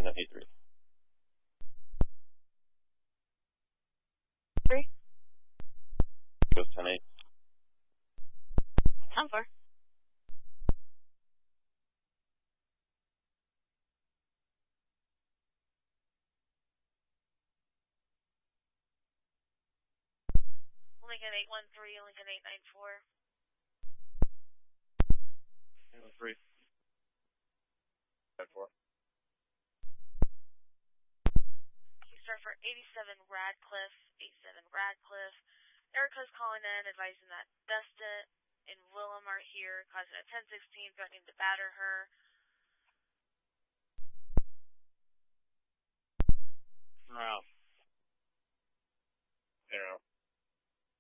83. 3. Goes 10-8. 10-4. Lincoln 813, Lincoln 894. 813. 10-4. Start for 87 Radcliffe, 87 Radcliffe. Erica's calling in, advising that Dustin and Willem are here, causing a 1016, threatening to batter her. Wow. You know.